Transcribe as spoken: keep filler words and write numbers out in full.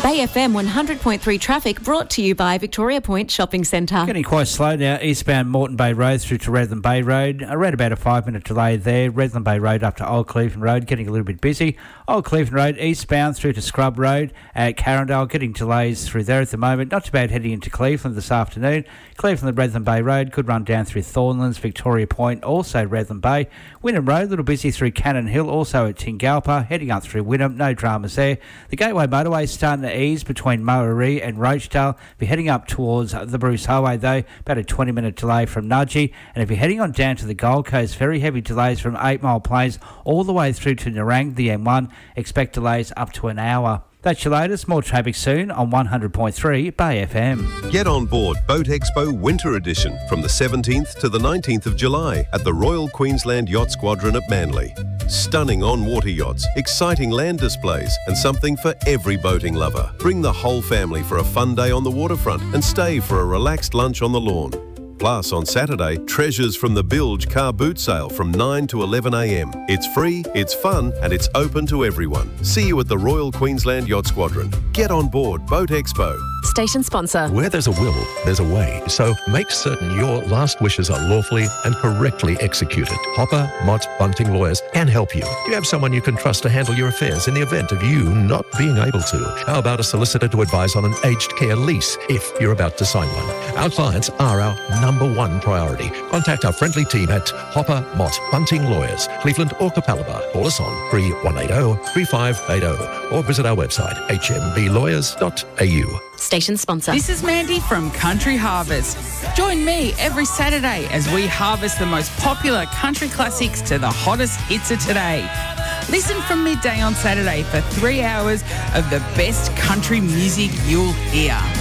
Bay F M one hundred point three traffic brought to you by Victoria Point Shopping Centre. Getting quite slow now, eastbound Moreton Bay Road through to Redland Bay Road. Around about a five-minute delay there. Redland Bay Road up to Old Cleveland Road, getting a little bit busy. Old Cleveland Road eastbound through to Scrub Road at Carindale, getting delays through there at the moment. Not too bad heading into Cleveland this afternoon. Cleveland Redland Bay Road could run down through Thornlands, Victoria Point, also Redland Bay. Wynnum Road, a little busy through Cannon Hill, also at Tingalpa, heading up through Wynnum, no dramas there. The Gateway Motorway is starting to ease between Murray and Roachdale. If you're heading up towards the Bruce Highway though, about a twenty minute delay from Nudgee. And if you're heading on down to the Gold Coast, very heavy delays from eight Mile Plains all the way through to Nerang, the M one. Expect delays up to an hour. That's your latest. More traffic soon on one hundred point three Bay F M. Get on board Boat Expo Winter Edition from the seventeenth to the nineteenth of July at the Royal Queensland Yacht Squadron at Manly. Stunning on-water yachts, exciting land displays and something for every boating lover. Bring the whole family for a fun day on the waterfront and stay for a relaxed lunch on the lawn. Plus, on Saturday, treasures from the Bilge car boot sale from nine to eleven a m. It's free, it's fun, and it's open to everyone. See you at the Royal Queensland Yacht Squadron. Get on board Boat Expo. Station sponsor. Where there's a will, there's a way. So make certain your last wishes are lawfully and correctly executed. Hopper, Mott, Bunting Lawyers can help you. You have someone you can trust to handle your affairs in the event of you not being able to. How about a solicitor to advise on an aged care lease if you're about to sign one? Our clients are our number one priority. Contact our friendly team at Hopper, Mott, Bunting Lawyers, Cleveland or Capalaba. Call us on three one eight zero, three five eight zero or visit our website h m b lawyers dot a u. Station sponsor. This is Mandy from Country Harvest. Join me every Saturday as we harvest the most popular country classics to the hottest hits of today. Listen from midday on Saturday for three hours of the best country music you'll hear.